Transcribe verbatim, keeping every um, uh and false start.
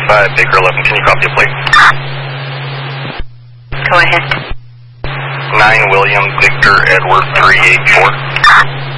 five, Baker eleven, can you copy a plate? Go ahead. nine William Victor Edward three eight four.